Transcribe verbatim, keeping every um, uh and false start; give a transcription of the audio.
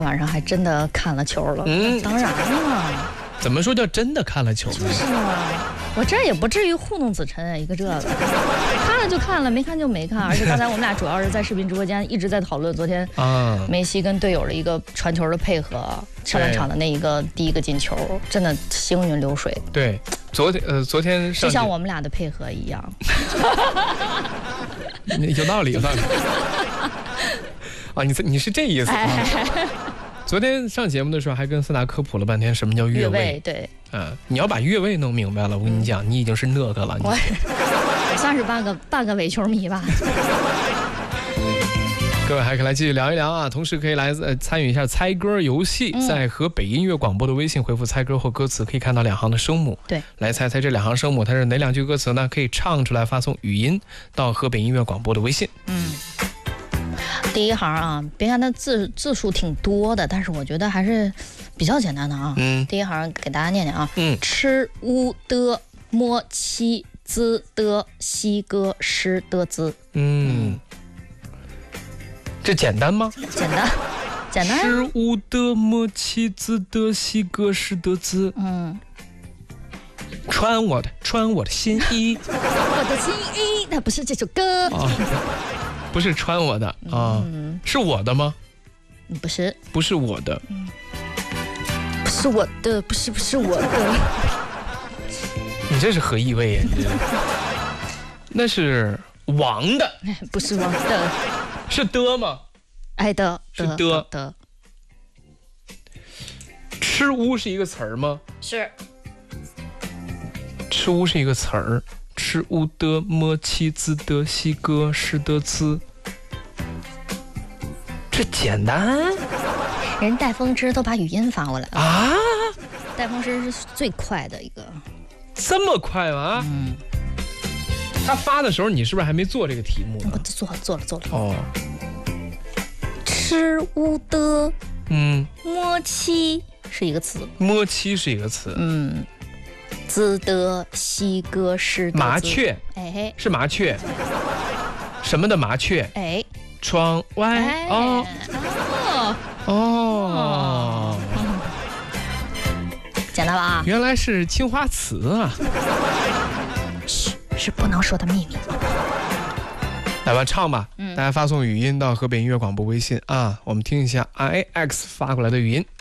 晚上还真的看了球了。嗯，当然了。 怎么说叫真的看了球呢？ 就是啊，我这也不至于糊弄子晨啊，一个这个，看了就看了，没看就没看。而且刚才我们俩主要是在视频直播间一直在讨论昨天啊梅西跟队友的一个传球的配合，上半场的那一个第一个进球，真的行云流水。 对，昨天呃昨天就像我们俩的配合一样。 有道理，有道理。啊，你你是这意思啊？昨天上节目的时候还跟思达科普了半天什么叫越位， 对， 嗯，你要把越位弄明白了，我跟你讲，你已经是那个了。 我我算是半个半个伪球迷吧。 各位还可以来继续聊一聊啊，同时可以来呃参与一下猜歌游戏，嗯、在和北音乐广播的微信回复猜歌或歌词，可以看到两行的声母， 对， 来猜猜这两行声母它是哪两句歌词呢？可以唱出来，发送语音到河北音乐广播的微信。 嗯。第一行啊，别看它字字数挺多的，但是我觉得还是比较简单的啊。嗯，第一行给大家念念啊。嗯，吃乌的摸七滋的西歌诗的滋。嗯， 这简单吗？ 简单，简单。 吃乌的摸七滋的西歌诗的滋。嗯，穿我的穿我的新衣， 我的新衣，那不是这首歌。啊不是穿我的啊，嗯、是我的吗？ 不是， 不是我的，嗯、 不是我的，不是不是我的。 你这是何意味呀？你这那是王的， 不是王的， 是的吗？ 哎的， 是的的。吃乌是一个词儿吗？ 是。 吃乌是一个词儿。吃乌的摸七滋的西歌诗的滋，这简单。 人戴风之都把语音发过来了啊！戴风之是最快的一个， 这么快吗？嗯。他发的时候，你是不是还没做这个题目呢？ 我做了，做了，做了。哦。吃乌的，嗯，摸七是一个词。 摸七是一个词。嗯。 滋的西歌诗的麻雀，哎，是麻雀，什么的麻雀？哎，窗外哦哦哦， 简单了啊！ 原来是青花瓷啊！ 嘘，是不能说的秘密。 来吧，唱吧！嗯，大家发送语音到河北音乐广播微信啊，我们听一下 I X 发过来的语音。